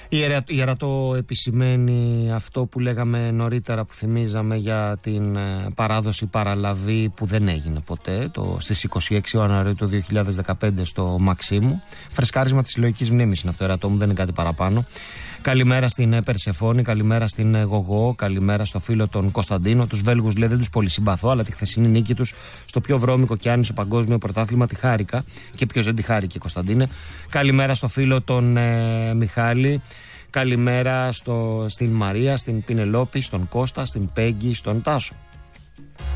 Η Ερατό επισημαίνει αυτό που λέγαμε νωρίτερα, που θυμίζαμε για την παράδοση παραλαβή που δεν έγινε ποτέ, στις 26 Ιανουαρίου του 2015 στο Μαξίμου. Φρεσκάρισμα της συλλογικής μνήμης είναι αυτό, Ερατό μου, δεν είναι κάτι παραπάνω. Καλημέρα στην Περσεφόνη, καλημέρα στην Γογό, καλημέρα στο φίλο τον Κωνσταντίνο. Τους Βέλγους λέει δεν τους πολύ συμπαθώ, αλλά τη χθεσινή νίκη τους στο πιο βρώμικο και άνισο παγκόσμιο πρωτάθλημα τη χάρηκα. Και ποιος δεν τη χάρηκε, Κωνσταντίνε. Καλημέρα στο φίλο τον Μιχάλη. Καλημέρα στην Μαρία, στην Πινελόπη, στον Κώστα, στην Πέγγι, στον Τάσο.